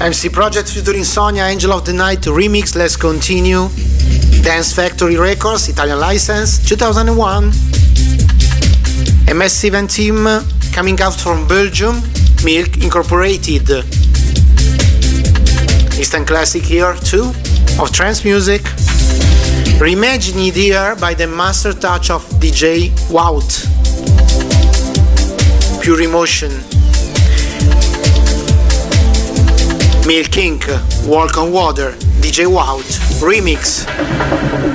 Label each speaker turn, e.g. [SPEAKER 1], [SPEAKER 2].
[SPEAKER 1] MC Project featuring Sonia, Angel of the Night remix, Let's Continue. Dance Factory Records, Italian license, 2001. A massive and team coming out from Belgium, Milk Incorporated. Instant classic here too, of trance music. Reimagined here by the master touch of DJ Wout. Pure emotion. Milk Inc. Walk on Water, DJ Wout remix.